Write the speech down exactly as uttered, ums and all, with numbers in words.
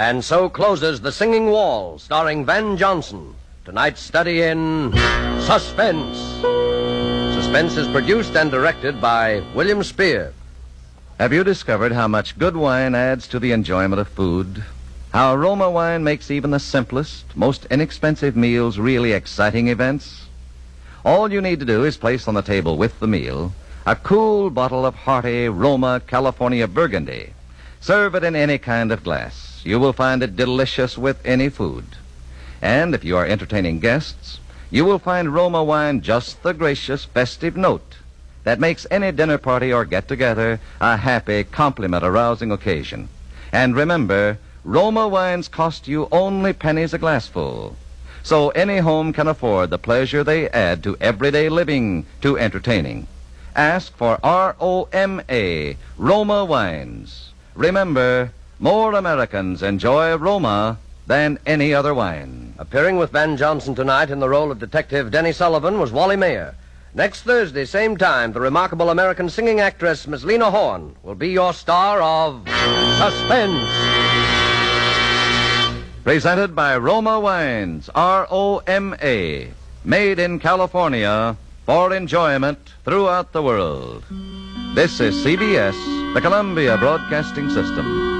And so closes The Singing Wall, starring Ben Jonson. Tonight's study in suspense. Suspense is produced and directed by William Spear. Have you discovered how much good wine adds to the enjoyment of food? How Roma wine makes even the simplest, most inexpensive meals really exciting events? All you need to do is place on the table with the meal a cool bottle of hearty Roma California Burgundy. Serve it in any kind of glass. You will find it delicious with any food. And if you are entertaining guests, you will find Roma wine just the gracious, festive note that makes any dinner party or get-together a happy, compliment-arousing occasion. And remember, Roma wines cost you only pennies a glassful, so any home can afford the pleasure they add to everyday living, to entertaining. Ask for R O M A, Roma wines. Remember, more Americans enjoy Roma than any other wine. Appearing with Ben Jonson tonight in the role of Detective Denny Sullivan was Wally Mayer. Next Thursday, same time, the remarkable American singing actress, Miss Lena Horne, will be your star of Suspense. Presented by Roma Wines, R O M A, made in California for enjoyment throughout the world. This is C B S, the Columbia Broadcasting System.